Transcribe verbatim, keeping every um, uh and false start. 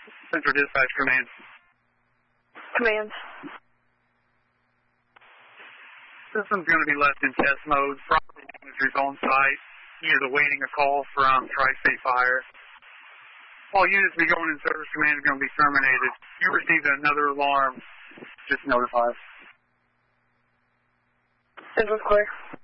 Central Dispatch Command. Command. System's going to be left in test mode. Property managers on site. Unit awaiting a call from Tri-State Fire. All units be going in service command are going to be terminated. If you receive another alarm, just notify us. Central's clear.